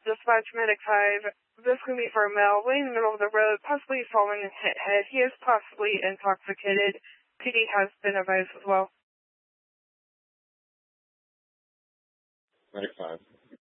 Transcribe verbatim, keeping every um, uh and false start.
Dispatch Medic five. This could be for a male, laying in the middle of the road, possibly falling and hit head. He is possibly intoxicated. P D has been advised as well. Medic five.